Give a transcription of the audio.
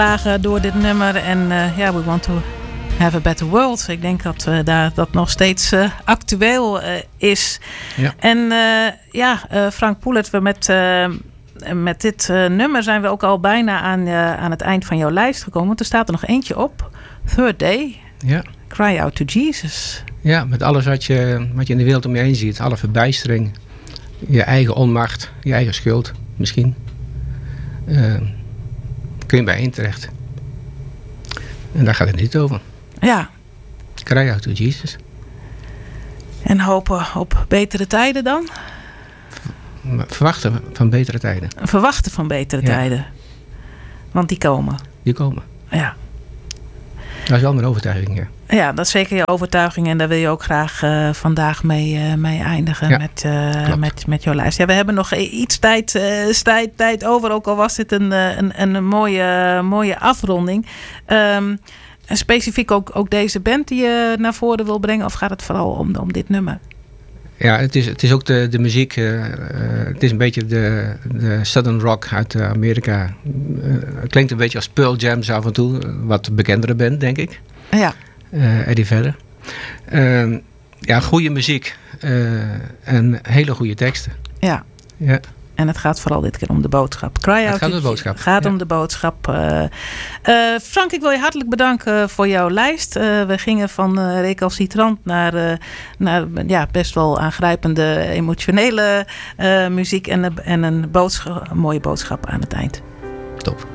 door dit nummer. En we want to have a better world. Ik denk dat dat nog steeds actueel is. Ja. En Frank Poelert, met dit nummer zijn we ook al bijna aan het eind van jouw lijst gekomen. Want er staat er nog eentje op. Third Day. Ja. Cry out to Jesus. Ja, met alles wat je in de wereld om je heen ziet. Alle verbijstering. Je eigen onmacht. Je eigen schuld misschien. Kun je bij één terecht. En daar gaat het niet over. Ja. Cry out to Jesus. En hopen op betere tijden dan? Verwachten van betere tijden. Verwachten van betere tijden. Want die komen. Die komen. Ja. Dat is wel mijn overtuiging, ja. Ja, dat is zeker je overtuiging. En daar wil je ook graag vandaag mee eindigen met jouw lijst. Ja, we hebben nog iets tijd over. Ook al was dit een mooie afronding. En specifiek ook deze band die je naar voren wil brengen? Of gaat het vooral om dit nummer? Ja, het is ook de muziek. Het is een beetje de Southern Rock uit Amerika. Het klinkt een beetje als Pearl Jam af en toe. Wat bekendere band, denk ik. Ja. Eddie Vedder. Goede muziek. En hele goede teksten. Ja. Ja. En het gaat vooral dit keer om de boodschap. Het gaat om de boodschap. Om de boodschap. Frank, ik wil je hartelijk bedanken voor jouw lijst. We gingen van recalcitrant naar best wel aangrijpende, emotionele muziek. En een mooie boodschap aan het eind. Top.